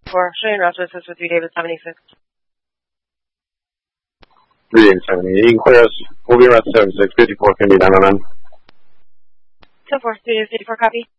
10-4. Showing route to assist with 3 David 76. 3 David 70. You can clear us. We'll be around 76. 54 can be done on them. 10-4. 3 David 54, copy.